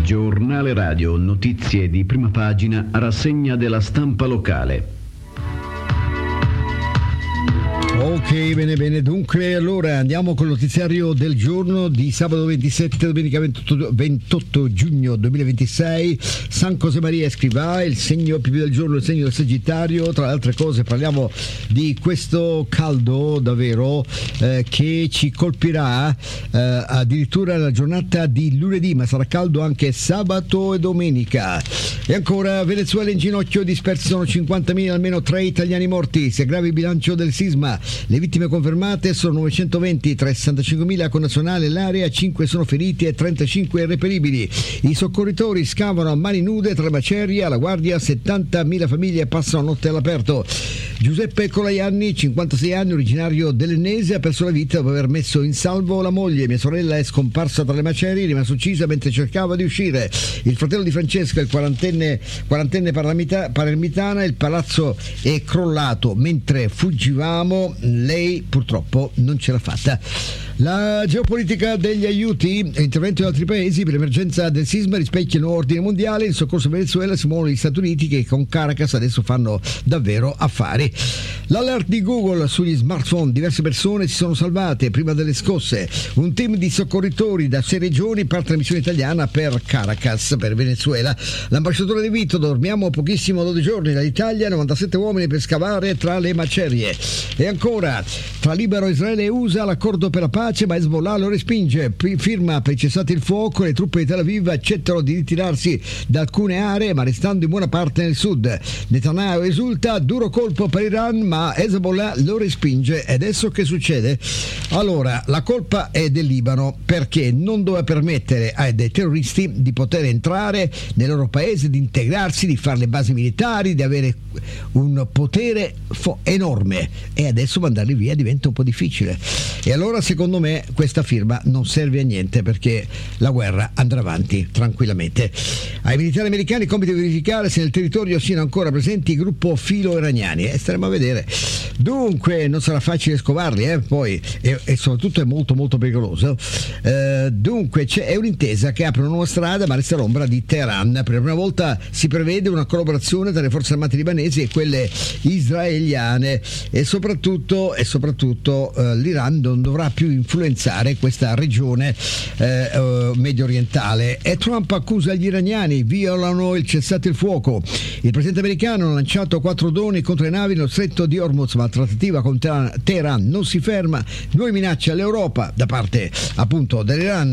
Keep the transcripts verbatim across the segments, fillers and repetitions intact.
Giornale radio, notizie di prima pagina, rassegna della stampa locale. Ok, bene bene, dunque allora andiamo col notiziario del giorno di sabato ventisette, domenica ventotto, ventotto giugno duemilaventisei. San Josemaria Escrivà, il segno più del giorno, il segno del Sagittario. Tra le altre cose parliamo di questo caldo davvero eh, che ci colpirà eh, addirittura la giornata di lunedì, ma sarà caldo anche sabato e domenica. E ancora, Venezuela in ginocchio, dispersi sono cinquantamila, almeno tre italiani morti, si aggrava il bilancio del sisma. Le vittime confermate sono novecentoventi, tra i sessantacinquemila connazionali nell'area, cinque sono feriti e trentacinque irreperibili. I soccorritori scavano a mani nude tra le macerie, alla guardia settantamila famiglie passano notte all'aperto. Giuseppe Colaianni, cinquantasei anni, originario dell'Ennese, ha perso la vita dopo aver messo in salvo la moglie. Mia sorella è scomparsa tra le macerie, rimasta uccisa mentre cercava di uscire. Il fratello di Francesca, il quarantenne, quarantenne palermitana, il palazzo è crollato mentre fuggivamo. Lei purtroppo non ce l'ha fatta. La geopolitica degli aiuti e intervento in altri paesi per l'emergenza del sisma rispecchia il nuovo ordine mondiale. Il soccorso a Venezuela si muovono gli Stati Uniti, che con Caracas adesso fanno davvero affari. L'alert di Google sugli smartphone, diverse persone si sono salvate prima delle scosse. Un team di soccorritori da sei regioni parte la missione italiana per Caracas, per Venezuela. L'ambasciatore De Vito: dormiamo pochissimo, dodici giorni dall'Italia, novantasette uomini per scavare tra le macerie. E ancora, tra Libano, Israele e U S A l'accordo per la pace, ma Hezbollah lo respinge. Firma per cessate il fuoco, le truppe di Tel Aviv accettano di ritirarsi da alcune aree, ma restando in buona parte nel sud. Netanyahu esulta: duro colpo per Iran, ma Hezbollah lo respinge. E adesso che succede? Allora, la colpa è del Libano, perché non doveva permettere ai dei terroristi di poter entrare nel loro paese, di integrarsi, di fare le basi militari, di avere un potere fo- enorme, e adesso mandarli via diventa un po' difficile. E allora, secondo me, questa firma non serve a niente, perché la guerra andrà avanti tranquillamente. Ai militari americani compito di verificare se nel territorio siano ancora presenti i gruppo filo-iraniani, e staremo a vedere. Dunque non sarà facile scovarli, eh? Poi e, e soprattutto è molto molto pericoloso. Eh, dunque c'è è un'intesa che apre una nuova strada, ma resta l'ombra di Teheran. Per la prima volta si prevede una collaborazione tra le forze armate libanesi e quelle israeliane, e soprattutto e soprattutto eh, l'Iran non dovrà più influenzare questa regione eh, eh, medio orientale. E Trump accusa gli iraniani, violano il cessate il fuoco. Il presidente americano ha lanciato quattro droni contro le navi nello stretto di Hormuz, ma la trattativa con Teheran non si ferma. Nuove minacce all'Europa da parte appunto dell'Iran.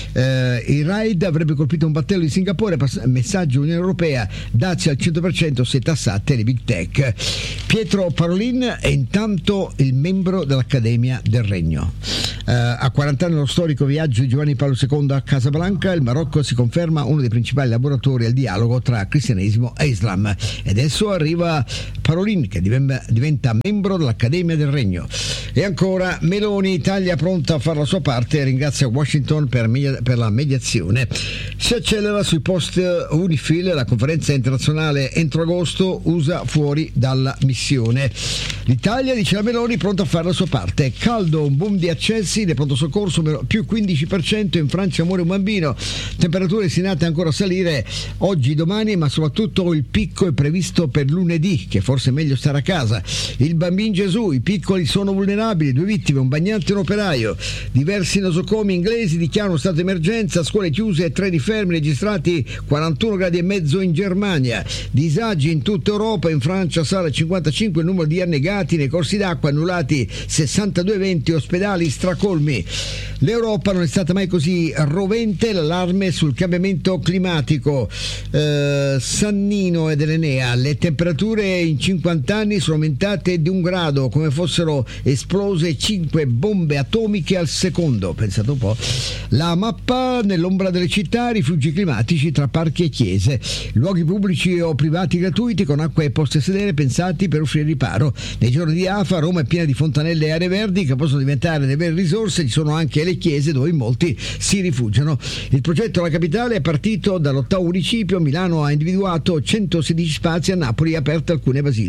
Eh, il raid avrebbe colpito un battello di Singapore, messaggio Unione Europea: dazi al cento per cento se tassate le big tech. Pietro Parolin è intanto il membro dell'Accademia del Regno. Eh, a quaranta anni lo storico viaggio di Giovanni Paolo secondo a Casablanca, il Marocco si conferma uno dei principali laboratori al dialogo tra cristianesimo e Islam. E adesso arriva Parolin, che diventa membro dell'Accademia del Regno. E ancora, Meloni, Italia pronta a fare la sua parte e ringrazia Washington per, media, per la mediazione. Si accelera sui post UNIFIL, la conferenza internazionale entro agosto, U S A fuori dalla missione. L'Italia, dice la Meloni, pronta a fare la sua parte. Caldo, un boom di accessi del pronto soccorso, più quindici per cento, in Francia muore un bambino. Temperature destinate ancora a salire oggi, domani, ma soprattutto il picco è previsto per lunedì, che forse è meglio stare a casa. Il bambino Gesù, i piccoli sono vulnerabili, due vittime, un bagnante e un operaio. Diversi nosocomi inglesi dichiarano stato di emergenza, scuole chiuse e treni fermi, registrati quarantuno gradi e mezzo in Germania. Disagi in tutta Europa, in Francia sale a cinquantacinque il numero di annegati, nei corsi d'acqua annullati sessantadue eventi, ospedali stracolmi. L'Europa non è stata mai così rovente, l'allarme sul cambiamento climatico. Eh, Sannino ed Enea, le temperature in cinquanta anni sono aumentate di un grado, come fossero esplose cinque bombe atomiche al secondo. Pensate un po'. La mappa nell'ombra delle città, rifugi climatici tra parchi e chiese, luoghi pubblici o privati gratuiti con acqua e posti a sedere pensati per offrire riparo. Nei giorni di afa Roma è piena di fontanelle e aree verdi che possono diventare delle vere risorse. Ci sono anche le chiese dove in molti si rifugiano. Il progetto alla capitale è partito dall'ottavo municipio. Milano ha individuato centosedici spazi, a Napoli ha aperto alcune basiliche.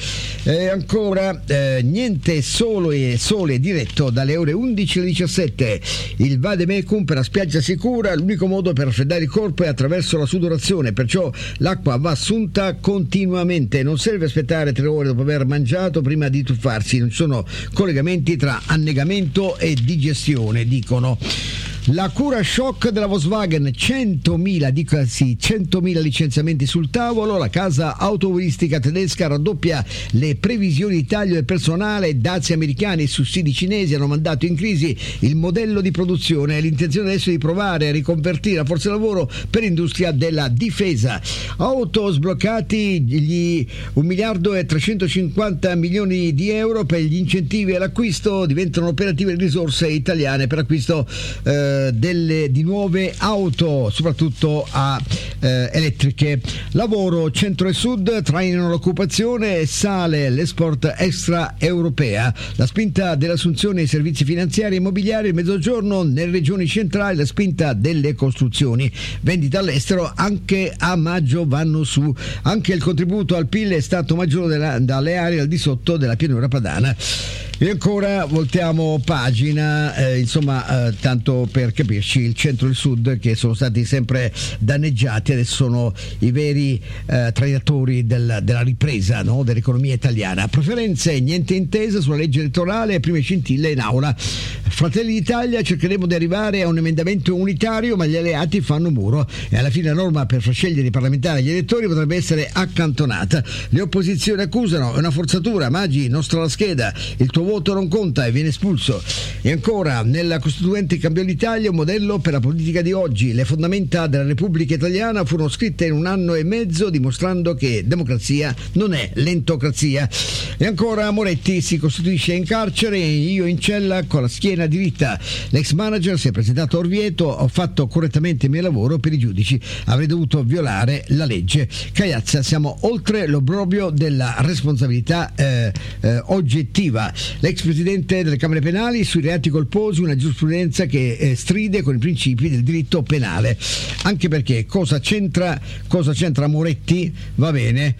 E ancora eh, niente solo e sole diretto dalle ore undici alle diciassette. Il vademecum per la spiaggia sicura, l'unico modo per raffreddare il corpo è attraverso la sudorazione, perciò l'acqua va assunta continuamente, non serve aspettare tre ore dopo aver mangiato prima di tuffarsi, non ci sono collegamenti tra annegamento e digestione, dicono. La cura shock della Volkswagen, centomila, dico sì, centomila licenziamenti sul tavolo, la casa automobilistica tedesca raddoppia le previsioni di taglio del personale, dazi americani e sussidi cinesi hanno mandato in crisi il modello di produzione, l'intenzione adesso è di provare a riconvertire la forza lavoro per l'industria della difesa. Auto sbloccati gli un miliardo e trecentocinquanta milioni di euro per gli incentivi all'acquisto, diventano operative le risorse italiane per acquisto eh, delle di nuove auto, soprattutto a eh, elettriche. Lavoro, centro e sud trainano l'occupazione e sale l'export extraeuropea. La spinta dell'assunzione dei servizi finanziari e immobiliari, il mezzogiorno nelle regioni centrali, la spinta delle costruzioni. Vendita all'estero anche a maggio vanno su. Anche il contributo al P I L è stato maggiore della, dalle aree al di sotto della pianura padana. E ancora voltiamo pagina, eh, insomma, eh, tanto per capirci, il centro e il sud che sono stati sempre danneggiati adesso sono i veri eh, trainatori del, della ripresa, no? Dell'economia italiana. Preferenze, niente intesa sulla legge elettorale, prime scintille in aula. Fratelli d'Italia, cercheremo di arrivare a un emendamento unitario, ma gli alleati fanno muro e alla fine la norma per far scegliere i parlamentari agli elettori potrebbe essere accantonata. Le opposizioni accusano, è una forzatura, Maggi, nostra la scheda, il tuo voto non conta e viene espulso. E ancora, nella Costituente cambiò l'Italia, un modello per la politica di oggi. Le fondamenta della Repubblica Italiana furono scritte in un anno e mezzo, dimostrando che democrazia non è lentocrazia. E ancora, Moretti si costituisce in carcere e io in cella con la schiena diritta. L'ex manager si è presentato a Orvieto, ho fatto correttamente il mio lavoro, per i giudici avrei dovuto violare la legge. Cagliazza, siamo oltre l'obbrobrio della responsabilità eh, eh, oggettiva. L'ex presidente delle Camere Penali sui reati colposi, una giurisprudenza che eh, stride con i principi del diritto penale. Anche perché cosa c'entra, cosa c'entra Moretti, va bene,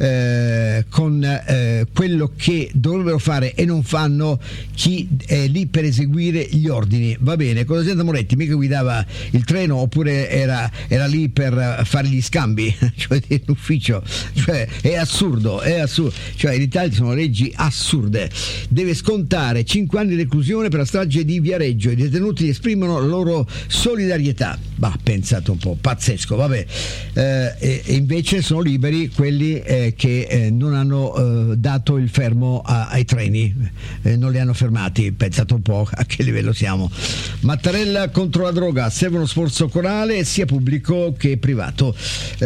eh, con eh, quello che dovrebbero fare e non fanno chi è lì per eseguire gli ordini, va bene, cosa c'entra Moretti? Mica guidava il treno oppure era, era lì per fare gli scambi, cioè in ufficio, cioè è assurdo, è assurdo, cioè in Italia ci sono leggi assurde. Deve scontare cinque anni di reclusione per la strage di Viareggio, i detenuti esprimono la loro solidarietà. Bah, pensate un po', pazzesco, vabbè. Eh, e, e invece sono liberi quelli eh, che eh, non hanno eh, dato il fermo a, ai treni, eh, non li hanno fermati, pensate un po' a che livello siamo. Mattarella contro la droga, serve uno sforzo corale sia pubblico che privato,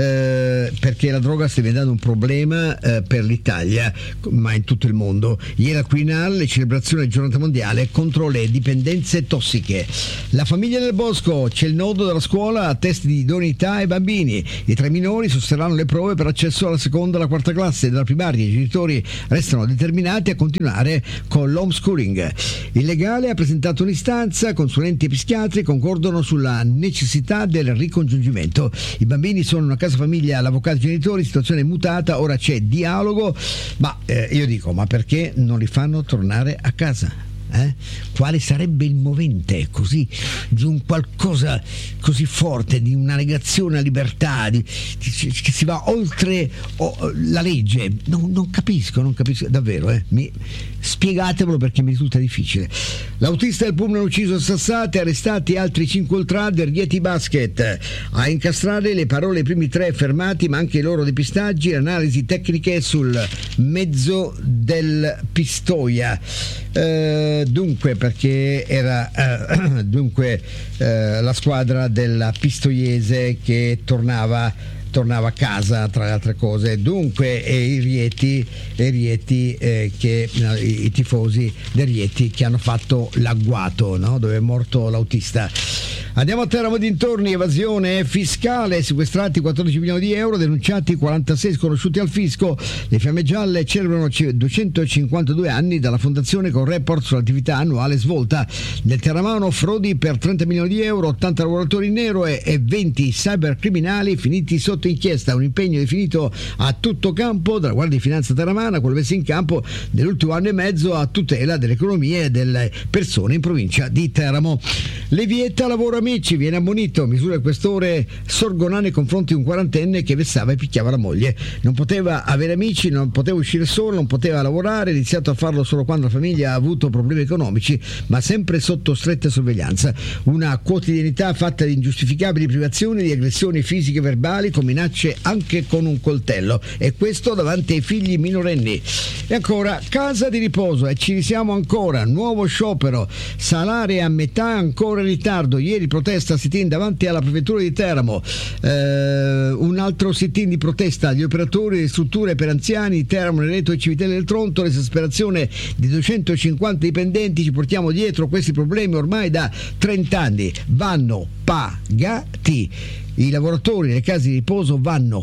eh, perché la droga sta diventando un problema eh, per l'Italia, ma in tutto il mondo. Ieri al Quirinale le celebrazioni della giornata mondiale contro le dipendenze tossiche. La famiglia nel bosco, c'è il nodo della scuola a test di idoneità ai bambini. I tre minori sosterranno le prove per accesso alla seconda e alla quarta classe della primaria. I genitori restano determinati a continuare con l'homeschooling. Il legale ha presentato un'istanza, consulenti e psichiatri concordano sulla necessità del ricongiungimento. I bambini sono in una casa famiglia, l'avvocato e i genitori, situazione mutata, ora c'è dialogo, ma eh, io dico, ma perché non li fanno tornare a casa? Eh? Quale sarebbe il movente così di un qualcosa così forte, di una negazione alla libertà, di, di, che si va oltre oh, la legge? Non, non capisco, non capisco davvero, eh? Mi, spiegatevelo perché mi risulta difficile. L'autista del pullman ucciso a Sassate, arrestati altri cinque ultra del Rieti Basket. A incastrare le parole dei primi tre fermati, ma anche i loro depistaggi e analisi tecniche sul mezzo del Pistoia. Eh, dunque perché era eh, dunque eh, la squadra della Pistoiese che tornava tornava a casa, tra le altre cose. Dunque e i Rieti, e Rieti eh, che no, i, i tifosi del Rieti che hanno fatto l'agguato, no? Dove è morto l'autista. Andiamo a Teramo dintorni, evasione fiscale, sequestrati quattordici milioni di euro, denunciati quarantasei sconosciuti al fisco. Le Fiamme Gialle celebrano duecentocinquantadue anni dalla fondazione con report sull'attività annuale svolta. Nel Terramano frodi per trenta milioni di euro, ottanta lavoratori in nero e, e venti cybercriminali finiti sotto inchiesta. Un impegno definito a tutto campo dalla Guardia di Finanza Terramana, quello messo in campo nell'ultimo anno e mezzo a tutela dell'economia e delle persone in provincia di Teramo. Le vieta lavoro amici, viene ammonito, misura il questore Sorgonà nei confronti di un quarantenne che vessava e picchiava la moglie. Non poteva avere amici, non poteva uscire solo, non poteva lavorare, ha iniziato a farlo solo quando la famiglia ha avuto problemi economici, ma sempre sotto stretta sorveglianza. Una quotidianità fatta di ingiustificabili privazioni, di aggressioni fisiche e verbali, con minacce anche con un coltello, e questo davanti ai figli minorenni. E ancora, casa di riposo, e ci siamo ancora, nuovo sciopero, salari a metà, ancora in ritardo. Ieri protesta sit-in davanti alla prefettura di Teramo, eh, un altro sit-in di protesta agli operatori di strutture per anziani Teramo, Nereto e Civitella del Tronto. L'esasperazione di duecentocinquanta dipendenti, ci portiamo dietro questi problemi ormai da trenta anni, vanno pagati. I lavoratori delle case di riposo vanno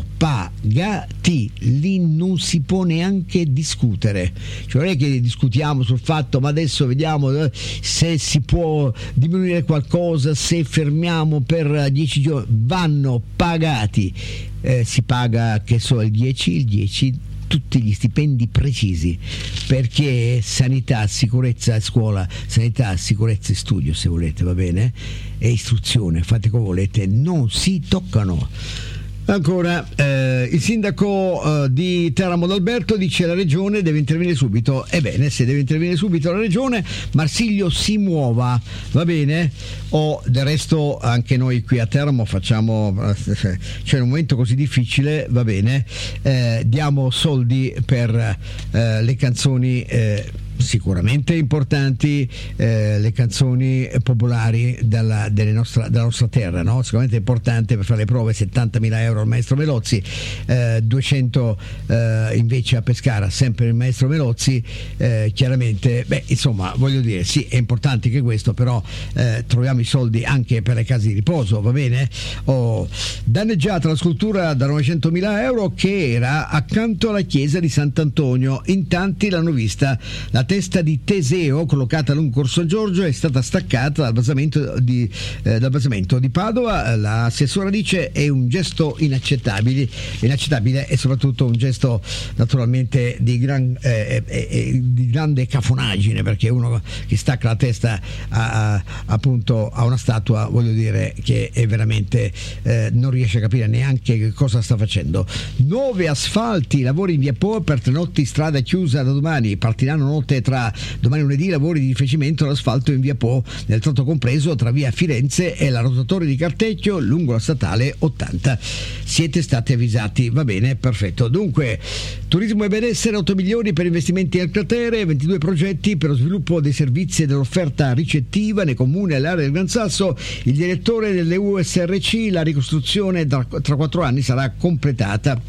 pagati, lì non si può neanche discutere, cioè non è che discutiamo sul fatto ma adesso vediamo se si può diminuire qualcosa, se fermiamo per dieci giorni, vanno pagati, eh, si paga che so il dieci, il dieci tutti gli stipendi precisi, perché sanità, sicurezza a scuola, sanità, sicurezza e studio, se volete, va bene, e istruzione, fate come volete, non si toccano. Ancora, eh, il sindaco eh, di Teramo D'Alberto dice la regione deve intervenire subito. Ebbene, se deve intervenire subito la regione, Marsiglio si muova, va bene? O del resto anche noi qui a Teramo facciamo, cioè in un momento così difficile, va bene, eh, diamo soldi per eh, le canzoni eh, sicuramente importanti, eh, le canzoni popolari della, delle nostra, della nostra terra, no? Sicuramente è importante per fare le prove, settantamila euro al maestro Melozzi, eh, duecento eh, invece a Pescara, sempre il maestro Melozzi, eh, chiaramente, beh, insomma, voglio dire, sì, è importante anche questo, però eh, troviamo i soldi anche per le case di riposo, va bene? Oh, danneggiata la scultura da novecentomila euro che era accanto alla chiesa di Sant'Antonio, in tanti l'hanno vista. La testa di Teseo, collocata lungo Corso Giorgio, è stata staccata dal basamento di, eh, dal basamento di Padova. L'assessora dice è un gesto inaccettabile, inaccettabile e soprattutto un gesto naturalmente di, gran, eh, eh, di grande cafonaggine, perché uno che stacca la testa a, a, appunto a una statua, voglio dire che è veramente eh, non riesce a capire neanche che cosa sta facendo. Nuove asfalti, lavori in via Po per tre notti, strada chiusa da domani, partiranno notte tra domani e lunedì, lavori di rifacimento all'asfalto in via Po, nel tratto compreso tra via Firenze e la rotatoria di Cartecchio lungo la statale ottanta. Siete stati avvisati, va bene, perfetto. Dunque, turismo e benessere, otto milioni per investimenti nel cratere, ventidue progetti per lo sviluppo dei servizi e dell'offerta ricettiva nei comuni e all'area del Gran Sasso. Il direttore delle U S R C, la ricostruzione tra, tra quattro anni sarà completata,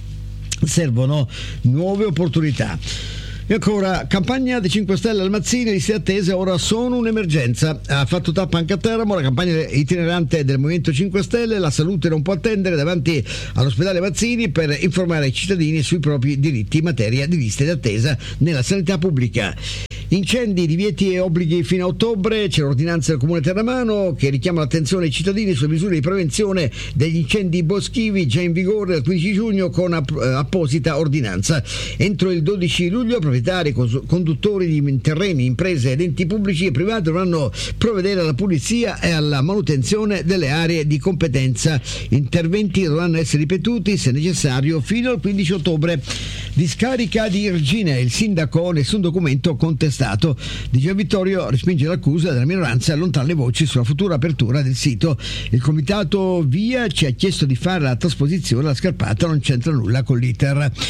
servono nuove opportunità. E ancora, campagna dei cinque Stelle al Mazzini, liste attese ora sono un'emergenza. Ha fatto tappa anche a Teramo la campagna itinerante del Movimento cinque Stelle. La salute non può attendere, davanti all'ospedale Mazzini per informare i cittadini sui propri diritti in materia di liste d'attesa nella sanità pubblica. Incendi, divieti e obblighi fino a ottobre. C'è l'ordinanza del Comune Terramano che richiama l'attenzione ai cittadini sulle misure di prevenzione degli incendi boschivi, già in vigore dal quindici giugno con app- apposita ordinanza. Entro il dodici luglio proprietari, conduttori di terreni, imprese ed enti pubblici e privati dovranno provvedere alla pulizia e alla manutenzione delle aree di competenza. Interventi dovranno essere ripetuti se necessario fino al quindici ottobre. Discarica di Irgine, il sindaco nessun documento contestato. Di Gian Vittorio respinge l'accusa della minoranza e allontana le voci sulla futura apertura del sito. Il comitato Via ci ha chiesto di fare la trasposizione, la scarpata non c'entra nulla con l'iter.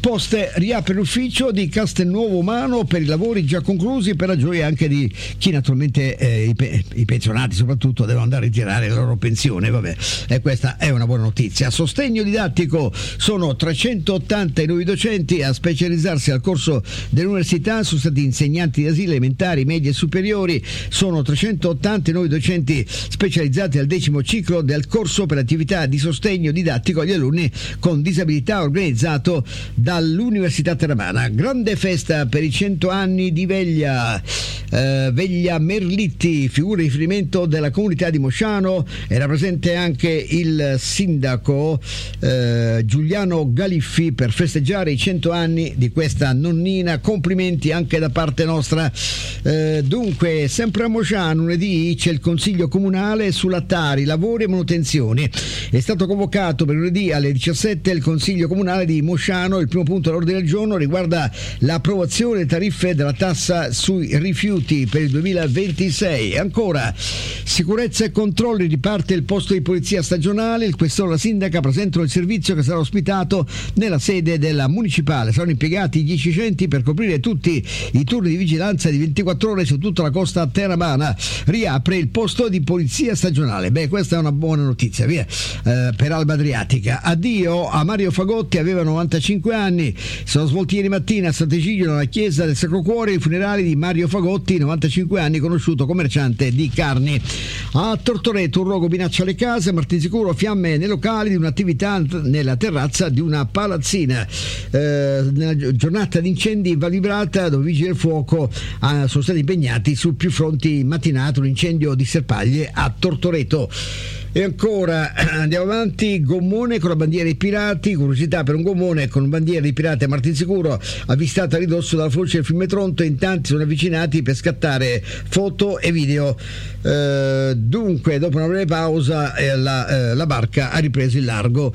Poste riapre l'ufficio di Castelnuovo Umano per i lavori già conclusi, per la gioia anche di chi naturalmente eh, i, pe- i pensionati soprattutto devono andare a ritirare la loro pensione, vabbè, e questa è una buona notizia. A sostegno didattico sono trecentottanta i nuovi docenti a specializzarsi al corso dell'università, sono stati insegnanti di asili elementari, medie e superiori, sono trecentottanta i nuovi docenti specializzati al decimo ciclo del corso per attività di sostegno didattico agli alunni con disabilità organizzato dall'Università Teramana. Grande festa per i cento anni di Veglia, eh, Veglia Merlitti, figura di riferimento della comunità di Mosciano. Era presente anche il sindaco eh, Giuliano Galiffi per festeggiare i cento anni di questa nonnina. Complimenti anche da parte nostra. Eh, dunque, sempre a Mosciano lunedì c'è il consiglio comunale sulla Tari, lavori e manutenzioni. È stato convocato per lunedì alle diciassette il consiglio comunale di Mosciano. Il primo punto all'ordine del giorno riguarda l'approvazione delle tariffe della tassa sui rifiuti per il duemilaventisei. E ancora, sicurezza e controlli, riparte il posto di polizia stagionale. Il questore e la sindaca presentano il servizio che sarà ospitato nella sede della municipale. Saranno impiegati dieci agenti per coprire tutti i turni di vigilanza di ventiquattro ore su tutta la costa teramana. Riapre il posto di polizia stagionale. Beh, questa è una buona notizia, via, eh, per Alba Adriatica. Addio a Mario Fagotti, aveva novantacinque anni. Sono svolti ieri mattina a Sant'Egidio, nella chiesa del Sacro Cuore, i funerali di Mario Fagotti, novantacinque anni, conosciuto commerciante di carni. A Tortoreto un rogo minaccia le case, Martinsicuro fiamme nei locali di un'attività nella terrazza di una palazzina. Eh, nella giornata di incendi in Val Vibrata, dove i vigili del fuoco ah, sono stati impegnati su più fronti in mattinata, un incendio di serpaglie a Tortoreto. E ancora andiamo avanti, gommone con la bandiera dei pirati, curiosità per un gommone con bandiera dei pirati a Martinsicuro, avvistata a ridosso dalla foce del fiume Tronto, in tanti sono avvicinati per scattare foto e video. Eh, dunque, dopo una breve pausa eh, la, eh, la barca ha ripreso il largo.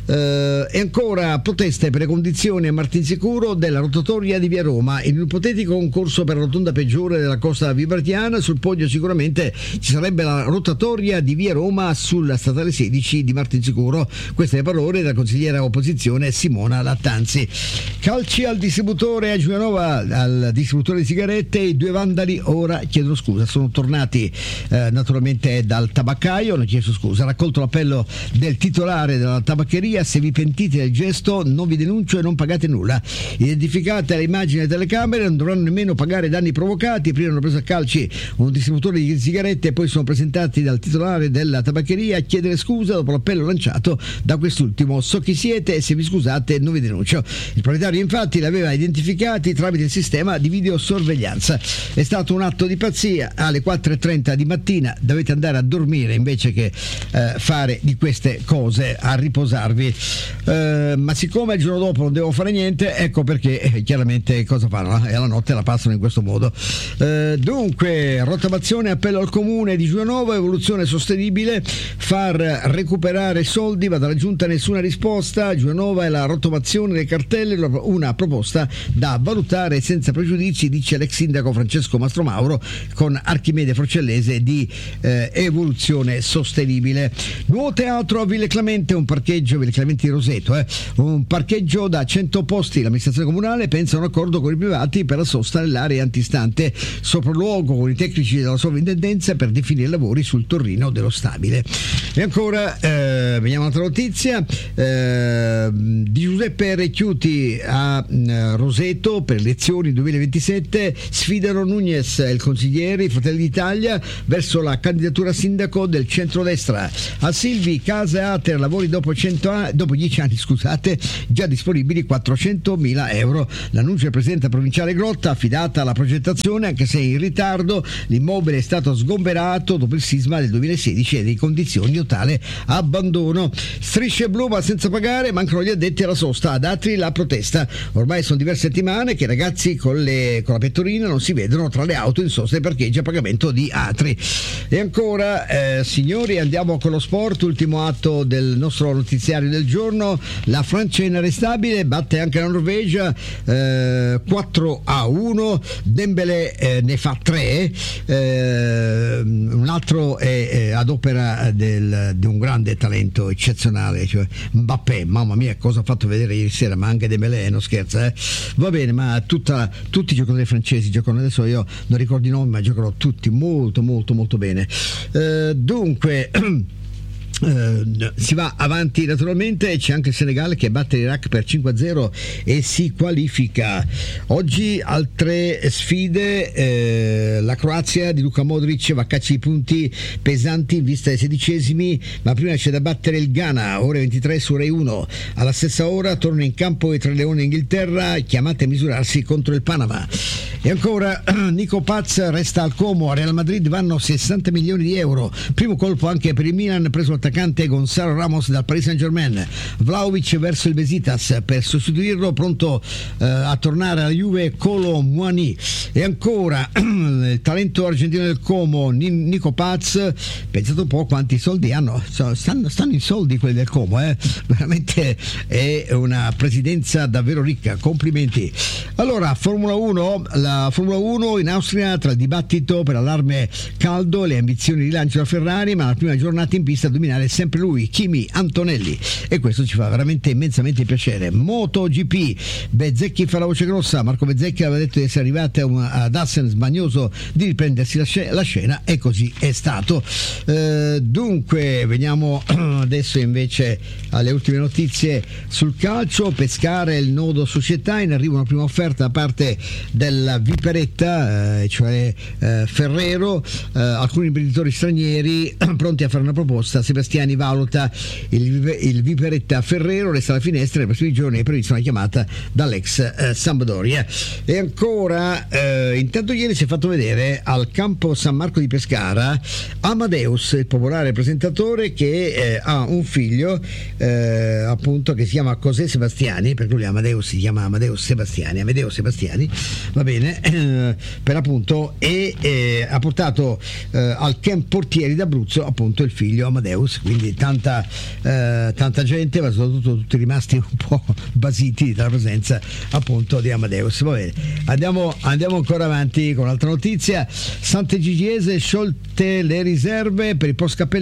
Eh, e ancora proteste per le condizioni a Martinsicuro della rotatoria di Via Roma. In un ipotetico concorso per la rotonda peggiore della costa vibratiana, sul podio sicuramente ci sarebbe la rotatoria di Via Roma sulla statale sedici di Martinsicuro. Queste le parole della consigliera opposizione Simona Lattanzi. Calci al distributore a Giulianova, al distributore di sigarette. I due vandali ora chiedono scusa, sono tornati eh, naturalmente dal tabaccaio, hanno chiesto scusa. Raccolto l'appello del titolare della tabaccheria: se vi pentite del gesto non vi denuncio e non pagate nulla. Identificate le immagini delle telecamere, non dovranno nemmeno pagare danni provocati. Prima hanno preso a calci un distributore di sigarette e poi sono presentati dal titolare della tabaccheria a chiedere scusa dopo l'appello lanciato da quest'ultimo: so chi siete e se vi scusate non vi denuncio. Il proprietario infatti l'aveva identificati tramite il sistema di videosorveglianza. È stato un atto di pazzia. Alle quattro e trenta di mattina dovete andare a dormire invece che eh, fare di queste cose, a riposarvi. Eh, ma siccome il giorno dopo non devo fare niente, ecco perché eh, chiaramente cosa fanno? E alla notte la passano in questo modo. Eh, dunque, rottamazione, appello al comune di Giulianova, evoluzione sostenibile, far recuperare soldi, ma dalla giunta nessuna risposta. Giulianova e la rottamazione delle cartelle, una proposta da valutare senza pregiudizi, dice l'ex sindaco Francesco Mastromauro con Archimede Forcellese di eh, evoluzione sostenibile. Nuovo teatro a Ville Clemente, un parcheggio Ville Clemente di Roseto, eh, un parcheggio da cento posti. L'amministrazione comunale pensa a un accordo con i privati per la sosta nell'area antistante, sopralluogo con i tecnici della sovrintendenza per definire lavori sul torrino dello stabile. E ancora eh, veniamo a un'altra notizia eh, di Giuseppe Recchiuti a eh, Roseto per le elezioni duemilaventisette. Sfidano Nunez e il consigliere Fratelli d'Italia verso la candidatura a sindaco del centrodestra. A Silvi, casa e Ater, lavori dopo, cento anni, dopo dieci anni, scusate, già disponibili quattrocentomila euro. L'annuncio del presidente provinciale Grotta, affidata alla progettazione anche se in ritardo. L'immobile è stato sgomberato dopo il sisma del duemilasedici e dei condizioni di totale abbandono. Strisce blu ma senza pagare, mancano gli addetti alla sosta. Ad Atri la protesta. Ormai sono diverse settimane che i ragazzi con, le, con la pettorina non si vedono tra le auto in sosta e parcheggi a pagamento di Atri. E ancora eh, signori, andiamo con lo sport, ultimo atto del nostro notiziario del giorno. La Francia inarrestabile batte anche la Norvegia eh, quattro a uno. Dembélé eh, ne fa tre, eh, un altro è, è ad opera del, di un grande talento eccezionale, cioè Mbappé, mamma mia cosa ha fatto vedere ieri sera, ma anche Dembélé, non scherza, eh? Va bene, ma tutta, tutti i giocatori francesi giocano, adesso io non ricordo i nomi, ma giocano tutti molto molto molto bene. Eh, dunque Uh, si va avanti naturalmente, c'è anche il Senegal che batte l'Iraq per cinque a zero e si qualifica. Oggi altre sfide, eh, la Croazia di Luka Modric va a caccia di punti pesanti in vista dei sedicesimi, ma prima c'è da battere il Ghana, ore ventitré su Rai uno. Alla stessa ora torna in campo i Tre Leoni Inghilterra, chiamate a misurarsi contro il Panama. E ancora Nico Paz resta al Como, a Real Madrid vanno sessanta milioni di euro, primo colpo anche per il Milan, preso l'attaccante Gonzalo Ramos dal Paris Saint-Germain. Vlahovic verso il Besiktas per sostituirlo, pronto eh, a tornare alla Juve Kolo Muani. E ancora il talento argentino del Como Nico Paz, pensate un po' quanti soldi hanno, stanno, stanno in soldi quelli del Como, eh? Veramente è una presidenza davvero ricca, complimenti. Allora, Formula uno, la Formula uno in Austria, tra il dibattito per allarme caldo e le ambizioni di rilancio della Ferrari, ma la prima giornata in pista a dominare sempre lui, Kimi Antonelli, e questo ci fa veramente immensamente piacere. MotoGP, Bezzecchi fa la voce grossa, Marco Bezzecchi aveva detto di essere arrivato ad Assen smanioso di riprendersi la, sc- la scena e così è stato. Eh, dunque veniamo adesso invece alle ultime notizie sul calcio. Pescara è il nodo società, in arrivo una prima offerta da parte della Viperetta, eh, cioè eh, Ferrero, eh, alcuni imprenditori stranieri pronti a fare una proposta. Sebastiani valuta il, il Viperetta Ferrero, resta alla finestra, nei prossimi giorni è prevista una chiamata dall'ex eh, Sampdoria. E ancora eh, intanto ieri si è fatto vedere al campo San Marco di Pescara Amadeus, il popolare presentatore che eh, ha un figlio eh, appunto che si chiama José Sebastiani, perché lui Amadeus si chiama Amadeus Sebastiani, Amedeo Sebastiani, va bene, eh, per appunto, e eh, ha portato eh, al camp Portieri d'Abruzzo appunto il figlio Amadeus, quindi tanta eh, tanta gente, ma soprattutto tutti rimasti un po' basiti dalla presenza appunto di Amadeus. Va bene, andiamo, andiamo ancora avanti con un'altra notizia. Sant'Egidiese sciolte le riserve per il post Cappelletti.